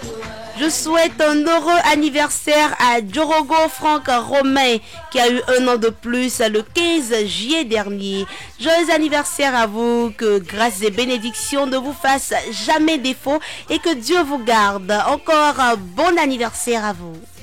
Je souhaite un heureux anniversaire à Djorogo Franck Romain qui a eu un an de plus le 15 juillet dernier. Joyeux anniversaire à vous, que grâce et bénédictions ne vous fassent jamais défaut et que Dieu vous garde. Encore un bon anniversaire à vous.